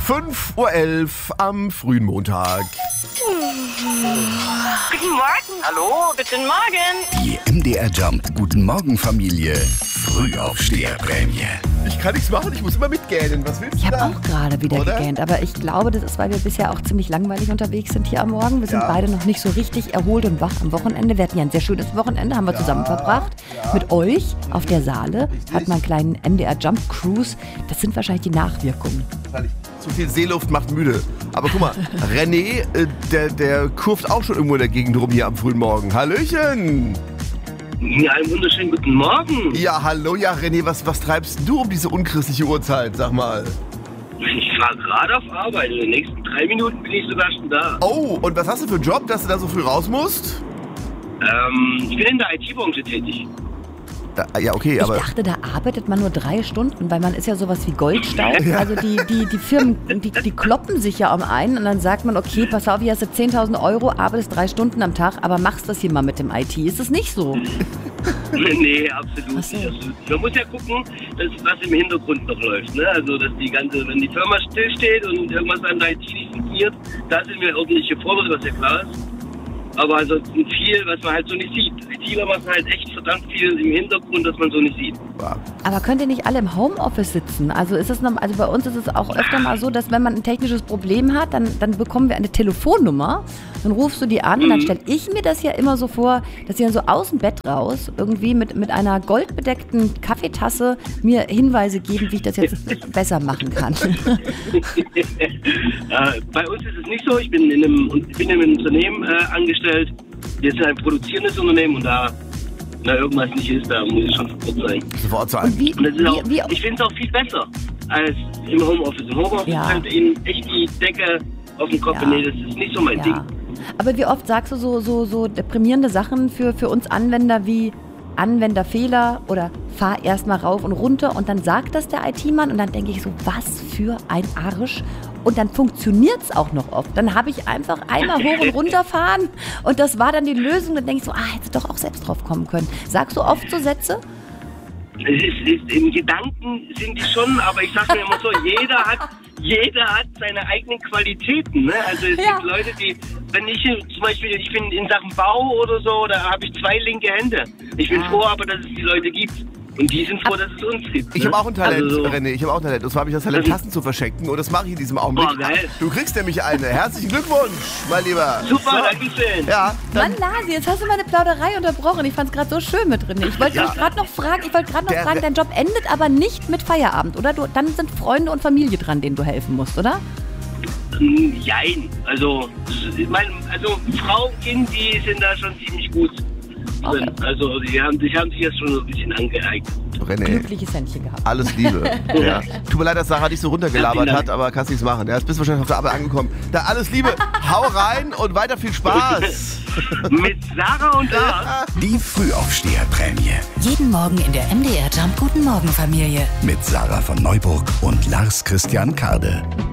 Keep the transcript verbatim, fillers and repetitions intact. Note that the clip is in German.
fünf Uhr elf am frühen Montag. Guten Morgen. Hallo, guten Morgen. Die M D R Jump Guten Morgen Familie Frühaufsteherprämie. Ich kann nichts machen, ich muss immer mitgähnen. Was willst du Ich habe da? auch gerade wieder Oder? gegähnt, aber ich glaube, das ist, weil wir bisher auch ziemlich langweilig unterwegs sind hier am Morgen. Wir sind Ja. beide noch nicht so richtig erholt und wach am Wochenende. Wir hatten ja ein sehr schönes Wochenende, haben wir zusammen verbracht. Mit euch auf der Saale hat man einen kleinen M D R Jump Cruise. Das sind wahrscheinlich die Nachwirkungen. Zu viel Seeluft macht müde. Aber guck mal, René, äh, der, der kurft auch schon irgendwo in der Gegend rum hier am frühen Morgen. Hallöchen! Ja, einen wunderschönen guten Morgen. Ja, hallo, ja, René, was, was treibst du um diese unchristliche Uhrzeit, sag mal? Ich fahre gerade auf Arbeit. In den nächsten drei Minuten bin ich sogar schon da. Oh, und was hast du für einen Job, dass du da so früh raus musst? Ähm, ich bin in der I T-Branche tätig. Da, ja, okay, Ich aber... dachte, da arbeitet man nur drei Stunden, weil man ist ja sowas wie Goldstaub. Also die, die, die Firmen, die, die kloppen sich ja um einen und dann sagt man, okay, pass auf, hier hast du zehntausend Euro, arbeitest drei Stunden am Tag, aber machst das hier mal mit dem I T. Ist das nicht so? Nee, absolut Ach so. nicht. Also, man muss ja gucken, dass, was im Hintergrund noch läuft. Ne? Also, dass die ganze, wenn die Firma stillsteht und irgendwas an der I T nicht funktioniert, da sind wir ordentlich gefordert, was ja klar ist. Aber ansonsten viel, was man halt so nicht sieht. ITler machen halt echt verdammt viel im Hintergrund, das man so nicht sieht. Aber könnt ihr nicht alle im Homeoffice sitzen? Also ist es noch, also bei uns ist es auch öfter mal so, dass wenn man ein technisches Problem hat, dann, dann bekommen wir eine Telefonnummer, dann rufst du die an und dann stelle ich mir das ja immer so vor, dass sie dann so aus dem Bett raus irgendwie mit, mit einer goldbedeckten Kaffeetasse mir Hinweise geben, wie ich das jetzt besser machen kann. äh, bei uns ist es nicht so. Ich bin in einem, ich bin in einem Unternehmen äh, angestellt. Wir sind ein produzierendes Unternehmen und da na, irgendwas nicht ist, da muss ich schon sofort sein. Sofort sein. Und wie, Und das ist auch, wie, wie, ich finde es auch viel besser als im Homeoffice. Im Homeoffice Ja. halt eben echt die Decke auf den Kopf. Ja. Nee, das ist nicht so mein Ding. ja. Aber wie oft sagst du so, so, so deprimierende Sachen für, für uns Anwender wie Anwenderfehler oder fahr erstmal rauf und runter und dann sagt das der I T-Mann und dann denke ich so, was für ein Arsch. Und dann funktioniert es auch noch oft. Dann habe ich einfach einmal hoch und runter fahren und das war dann die Lösung. Dann denke ich so, ah, hätte doch auch selbst drauf kommen können. Sagst du oft so Sätze? Es ist, ist, im Gedanken sind die schon, aber ich sage mir immer so, jeder hat, jeder hat seine eigenen Qualitäten. Ne? Also es Ja. gibt Leute, die, wenn ich zum Beispiel, ich bin in Sachen Bau oder so, da habe ich zwei linke Hände. Ich bin Ah. froh, aber dass es die Leute gibt. Und die sind froh, dass es uns gibt. Ich ne? habe auch ein Talent, Also so. René. Ich habe auch ein Talent. Und zwar habe ich das Talent, Tassen zu verschenken. Und das mache ich in diesem Augenblick. Oh, geil. Du kriegst nämlich eine. Herzlichen Glückwunsch, mein Lieber. Super, danke schön. Ja, dann Mann, Lasi, jetzt hast du meine Plauderei unterbrochen. Ich fand es gerade so schön mit drin. Ich wollte Ja. dich gerade noch fragen, ich wollte gerade noch Der- fragen, dein Job endet aber nicht mit Feierabend, oder? Du, dann sind Freunde und Familie dran, denen du helfen musst, oder? Hm, Jein. Also, ich mein, also Frau und Kind, die sind da schon ziemlich gut drin. Okay. Also, die haben, die haben sich jetzt schon so ein bisschen angeeignet. René, Glückliches Händchen gehabt. alles Liebe. Ja. Tut mir leid, dass Sarah dich so runtergelabert Vielen hat, Dank. aber kannst nichts machen. Ja, jetzt bist du wahrscheinlich auf der Arbeit angekommen. Da alles Liebe. Hau rein und weiter viel Spaß. Mit Sarah und Lars. Die Frühaufsteherprämie Jeden Morgen in der M D R Jump Guten Morgen Familie. mit Sarah von Neuburg und Lars Christian Kade.